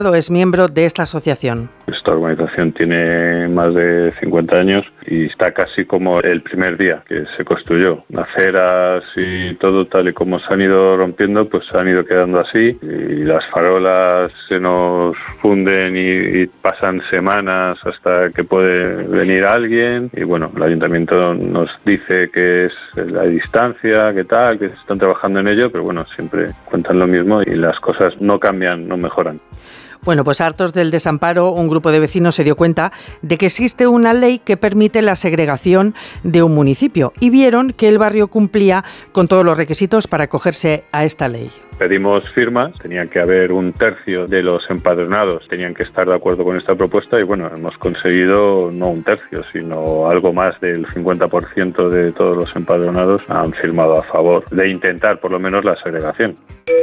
Es miembro de esta asociación. Esta organización tiene más de 50 años y está casi como el primer día que se construyó. Aceras y todo tal y como se han ido rompiendo, pues se han ido quedando así y las farolas se nos funden y pasan semanas hasta que puede venir alguien y bueno, el ayuntamiento nos dice que es la distancia, que tal, que están trabajando en ello, pero bueno, siempre cuentan lo mismo y las cosas no cambian, no mejoran. Bueno, pues hartos del desamparo, un grupo de vecinos se dio cuenta de que existe una ley que permite la segregación de un municipio y vieron que el barrio cumplía con todos los requisitos para acogerse a esta ley. Pedimos firmas, tenían que haber un tercio de los empadronados, tenían que estar de acuerdo con esta propuesta y bueno, hemos conseguido no un tercio, sino algo más del 50% de todos los empadronados han firmado a favor de intentar por lo menos la segregación.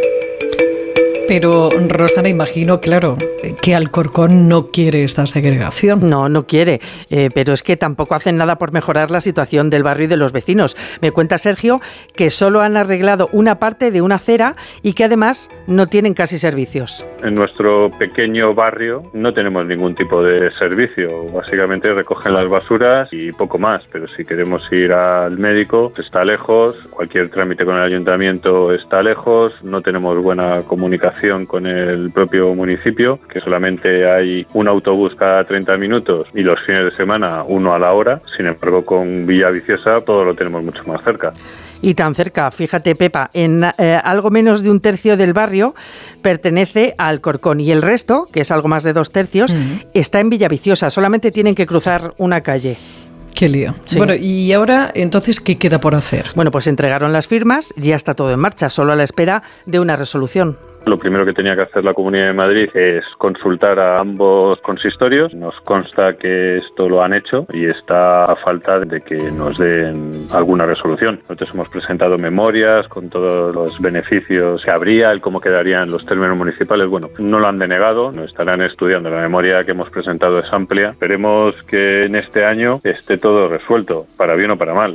Pero, Rosana, imagino, claro, que Alcorcón no quiere esta segregación. No quiere, pero es que tampoco hacen nada por mejorar la situación del barrio y de los vecinos. Me cuenta Sergio que solo han arreglado una parte de una acera y que además no tienen casi servicios. En nuestro pequeño barrio no tenemos ningún tipo de servicio. Básicamente recogen las basuras y poco más, pero si queremos ir al médico está lejos, cualquier trámite con el ayuntamiento está lejos, no tenemos buena comunicación con el propio municipio, que solamente hay un autobús cada 30 minutos y los fines de semana uno a la hora. Sin embargo, con Villaviciosa todo lo tenemos mucho más cerca. Y tan cerca, fíjate, Pepa, en algo menos de un tercio del barrio pertenece a Alcorcón y el resto, que es algo más de 2/3, está en Villaviciosa. Solamente tienen que cruzar una calle. Qué lío. Sí. Bueno, y ahora, entonces, ¿qué queda por hacer? Bueno, pues entregaron las firmas, ya está todo en marcha, solo a la espera de una resolución. Lo primero que tenía que hacer la Comunidad de Madrid es consultar a ambos consistorios. Nos consta que esto lo han hecho y está a falta de que nos den alguna resolución. Nosotros hemos presentado memorias con todos los beneficios que habría, el cómo quedarían los términos municipales. Bueno, no lo han denegado, nos estarán estudiando. La memoria que hemos presentado es amplia. Esperemos que en este año esté todo resuelto, para bien o para mal.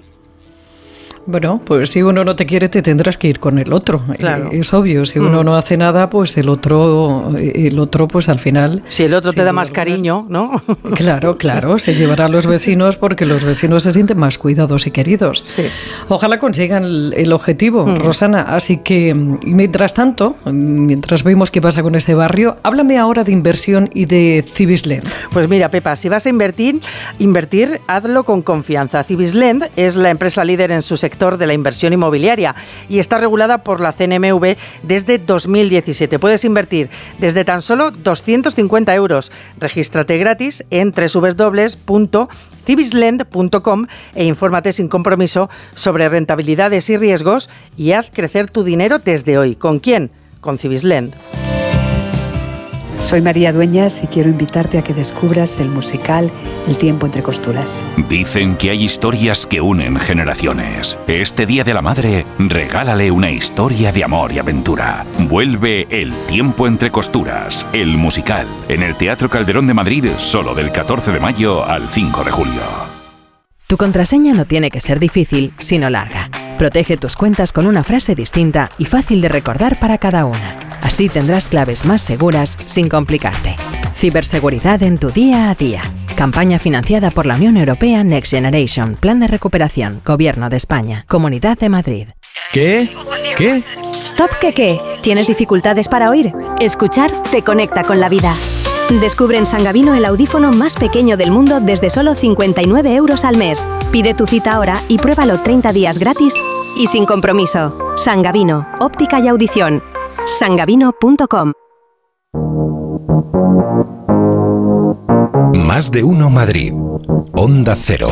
Bueno, pues si uno no te quiere, te tendrás que ir con el otro. Claro. Es obvio, si uno no hace nada, pues el otro pues al final... Si el otro te da más cariño, ¿no? Claro, se llevará a los vecinos porque los vecinos se sienten más cuidados y queridos. Sí. Ojalá consigan el objetivo, Rosana. Así que, mientras tanto, mientras vemos qué pasa con este barrio, háblame ahora de inversión y de Cibisland. Pues mira, Pepa, si vas a invertir, hazlo con confianza. Cibisland es la empresa líder en su sector de la inversión inmobiliaria y está regulada por la CNMV desde 2017. Puedes invertir desde tan solo 250 euros. Regístrate gratis en www.cibisland.com e infórmate sin compromiso sobre rentabilidades y riesgos y haz crecer tu dinero desde hoy. ¿Con quién? Con Cibisland. Soy María Dueñas y quiero invitarte a que descubras el musical El tiempo entre costuras. Dicen que hay historias que unen generaciones. Este Día de la Madre, regálale una historia de amor y aventura. Vuelve El tiempo entre costuras, el musical, en el Teatro Calderón de Madrid, solo del 14 de mayo al 5 de julio. Tu contraseña no tiene que ser difícil, sino larga. Protege tus cuentas con una frase distinta y fácil de recordar para cada una. Así tendrás claves más seguras sin complicarte. Ciberseguridad en tu día a día. Campaña financiada por la Unión Europea Next Generation. Plan de recuperación. Gobierno de España. Comunidad de Madrid. ¿Qué? Stop, ¿qué? ¿Tienes dificultades para oír? Escuchar te conecta con la vida. Descubre en Sangavino el audífono más pequeño del mundo desde solo 59 euros al mes. Pide tu cita ahora y pruébalo 30 días gratis y sin compromiso. Sangavino, óptica y audición. Sangavino.com. Más de uno Madrid. Onda Cero.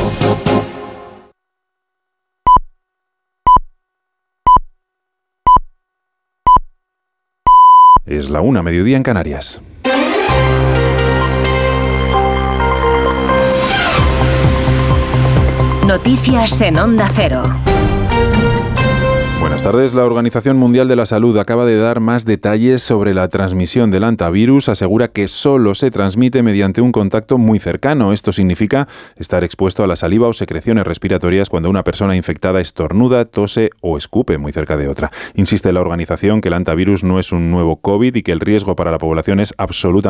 Es la 1:00, mediodía en Canarias. Noticias en Onda Cero. Buenas Buenas tardes. La Organización Mundial de la Salud acaba de dar más detalles sobre la transmisión del hantavirus. Asegura que solo se transmite mediante un contacto muy cercano. Esto significa estar expuesto a la saliva o secreciones respiratorias cuando una persona infectada estornuda, tose o escupe muy cerca de otra. Insiste la organización que el hantavirus no es un nuevo COVID y que el riesgo para la población es absolutamente